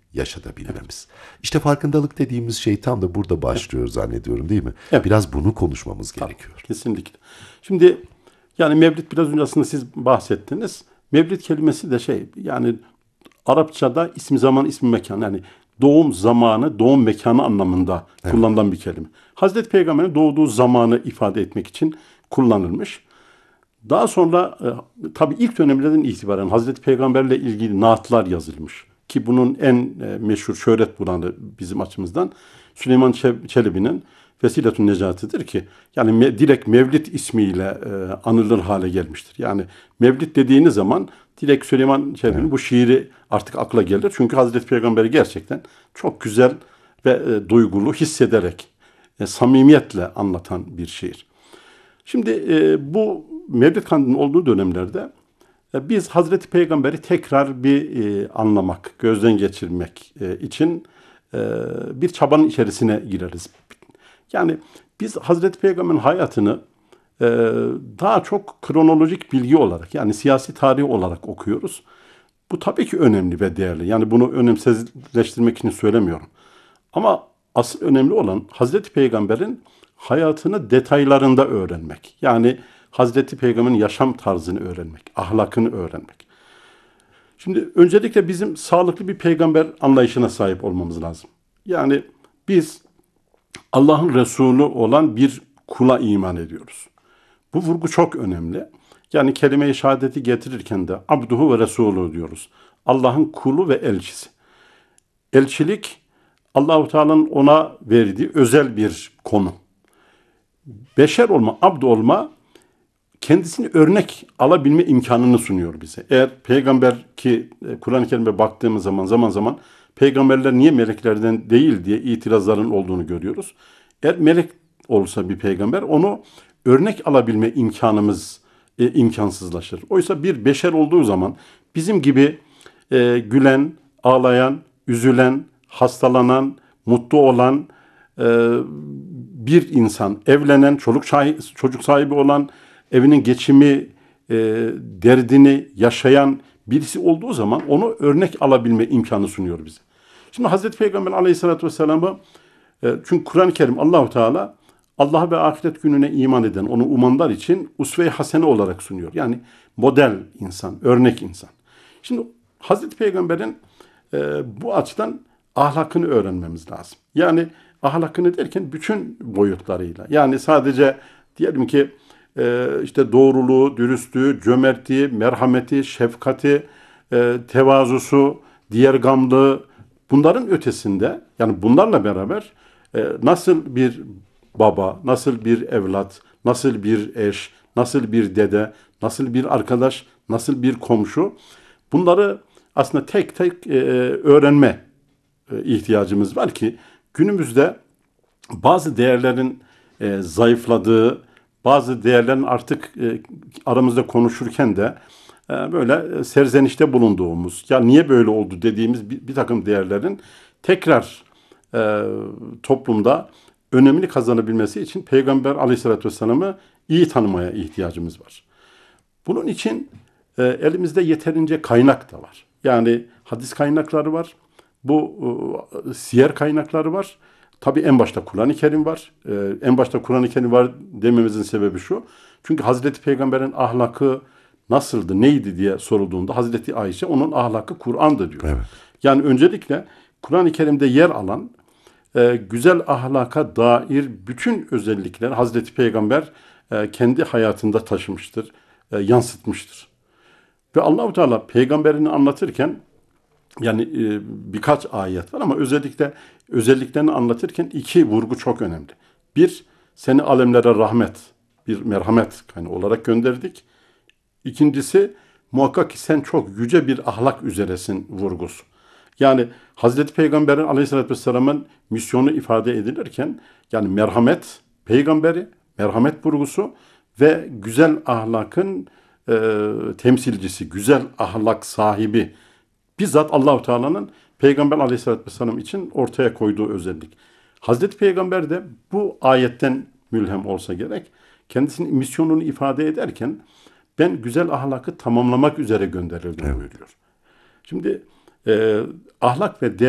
yaşatabilmemiz. İşte farkındalık dediğimiz şey tam da burada başlıyor zannediyorum, değil mi? Evet. Biraz bunu konuşmamız gerekiyor. Kesinlikle. Şimdi yani Mevlid biraz önce aslında siz bahsettiniz. Mevlid kelimesi de yani Arapçada ismi zaman ismi mekan, yani doğum zamanı doğum mekanı anlamında kullanılan bir kelime. Hazreti Peygamber'in doğduğu zamanı ifade etmek için kullanılmış. Daha sonra tabii ilk dönemlerden itibaren Hazreti Peygamberle ilgili naatlar yazılmış. Ki bunun en meşhur şöhret bulanı bizim açımızdan Süleyman Çelebi'nin Vesiletün Necati'dir ki yani direkt Mevlid ismiyle anılır hale gelmiştir. Yani Mevlid dediğiniz zaman direkt Süleyman Çelebi'nin bu şiiri artık akla gelir. Çünkü Hazreti Peygamber'i gerçekten çok güzel ve duygulu hissederek, samimiyetle anlatan bir şiir. Şimdi bu Mevlid Kandili'nin olduğu dönemlerde biz Hazreti Peygamber'i tekrar bir anlamak, gözden geçirmek için bir çabanın içerisine gireriz. Yani biz Hazreti Peygamber'in hayatını daha çok kronolojik bilgi olarak, yani siyasi tarih olarak okuyoruz. Bu tabii ki önemli ve değerli. Yani bunu önemsizleştirmek için söylemiyorum. Ama asıl önemli olan Hazreti Peygamber'in hayatını detaylarında öğrenmek. Yani Hazreti Peygamber'in yaşam tarzını öğrenmek, ahlakını öğrenmek. Şimdi öncelikle bizim sağlıklı bir peygamber anlayışına sahip olmamız lazım. Yani biz Allah'ın Resulü olan bir kula iman ediyoruz. Bu vurgu çok önemli. Yani kelime-i şehadeti getirirken de abduhu ve resulü diyoruz. Allah'ın kulu ve elçisi. Elçilik Allah-u Teala'nın ona verdiği özel bir konu. Beşer olma, abd olma kendisini örnek alabilme imkanını sunuyor bize. Eğer peygamber ki Kur'an-ı Kerim'e baktığımız zaman zaman peygamberler niye meleklerden değil diye itirazların olduğunu görüyoruz. Eğer melek olsa bir peygamber onu örnek alabilme imkanımız imkansızlaşır. Oysa bir beşer olduğu zaman bizim gibi gülen, ağlayan, üzülen, hastalanan, mutlu olan bir insan, evlenen, çocuk sahibi olan, evinin geçimi derdini yaşayan birisi olduğu zaman onu örnek alabilme imkanı sunuyor bize. Şimdi Hazreti Peygamber Aleyhisselatü Vesselam'ı çünkü Kur'an-ı Kerim Allah-u Teala Allah'a ve ahiret gününe iman eden, onu umanlar için usve-i hasene olarak sunuyor. Yani model insan, örnek insan. Şimdi Hazreti Peygamber'in bu açıdan ahlakını öğrenmemiz lazım. Yani ahlakını derken bütün boyutlarıyla. Yani sadece diyelim ki işte doğruluğu, dürüstlüğü, cömertliği, merhameti, şefkati, tevazusu, diğergamlığı, bunların ötesinde, yani bunlarla beraber nasıl bir baba, nasıl bir evlat, nasıl bir eş, nasıl bir dede, nasıl bir arkadaş, nasıl bir komşu, bunları aslında tek tek öğrenme ihtiyacımız var ki günümüzde bazı değerlerin zayıfladığı, bazı değerlerin artık aramızda konuşurken de böyle serzenişte bulunduğumuz, ya niye böyle oldu dediğimiz bir takım değerlerin tekrar toplumda önemini kazanabilmesi için Peygamber Aleyhisselatü Vesselam'ı iyi tanımaya ihtiyacımız var. Bunun için elimizde yeterince kaynak da var. Yani hadis kaynakları var, bu siyer kaynakları var. Tabii en başta Kur'an-ı Kerim var. En başta Kur'an-ı Kerim var dememizin sebebi şu. Çünkü Hazreti Peygamber'in ahlakı nasıldı, neydi diye sorulduğunda Hazreti Ayşe onun ahlakı Kur'an'dı diyor. Evet. Yani öncelikle Kur'an-ı Kerim'de yer alan güzel ahlaka dair bütün özellikler Hazreti Peygamber kendi hayatında taşımıştır, yansıtmıştır. Ve Allah-u Teala peygamberini anlatırken yani birkaç ayet var ama özelliklerini anlatırken iki vurgu çok önemli. Bir, seni alemlere rahmet, bir merhamet kaynağı olarak gönderdik. İkincisi, muhakkak ki sen çok yüce bir ahlak üzeresin vurgusu. Yani Hazreti Peygamber'in Aleyhisselatü Vesselam'ın misyonu ifade edilirken yani merhamet peygamberi, merhamet vurgusu ve güzel ahlakın temsilcisi, güzel ahlak sahibi bizzat Allah-u Teala'nın Peygamber Aleyhisselatü Vesselam için ortaya koyduğu özellik. Hazreti Peygamber de bu ayetten mülhem olsa gerek kendisinin misyonunu ifade ederken ben güzel ahlakı tamamlamak üzere gönderildim buyuruyor. Şimdi ahlak ve